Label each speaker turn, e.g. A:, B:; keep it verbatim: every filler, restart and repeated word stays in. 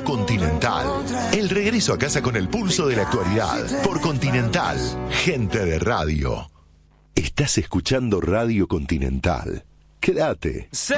A: Continental. El regreso a casa con el pulso de la actualidad. Por Continental. Gente de radio. Estás escuchando Radio Continental. Quédate.